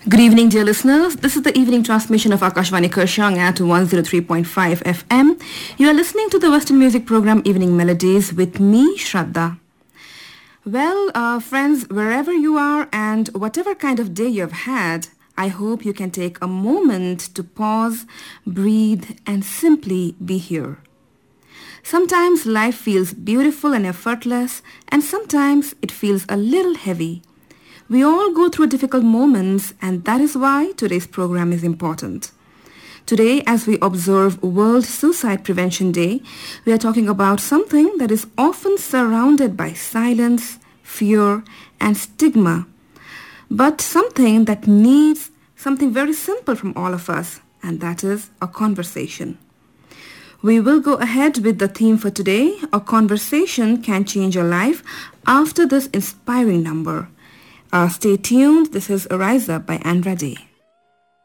Good evening, dear listeners. This is the evening transmission of Akashvani Kershang at 103.5 FM. You are listening to the Western music program Evening Melodies with me, Shraddha. Well, friends, wherever you are and whatever kind of day you've had, I hope you can take a moment to pause, breathe, and simply be here. Sometimes life feels beautiful and effortless, and sometimes it feels a little heavy. We all go through difficult moments, and that is why today's program is important. Today, as we observe World Suicide Prevention Day, we are talking about something that is often surrounded by silence, fear, and stigma, but something that needs something very simple from all of us, and that is a conversation. We will go ahead with the theme for today. A conversation can change your life after this inspiring number. Stay tuned. This is Ariza by Andra Day.